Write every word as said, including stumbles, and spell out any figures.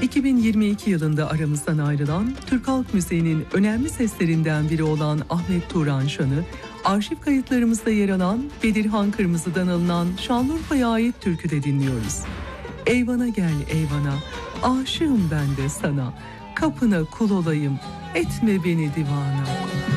iki bin yirmi iki yılında aramızdan ayrılan Türk halk müziğinin önemli seslerinden biri olan Ahmet Turan Şan'ı, arşiv kayıtlarımızda yer alan Bedirhan Kırmızı'dan alınan Şanlıurfa'ya ait türküde dinliyoruz. Eyvana gel eyvana, aşığım ben de sana, kapına kul olayım, etme beni divana.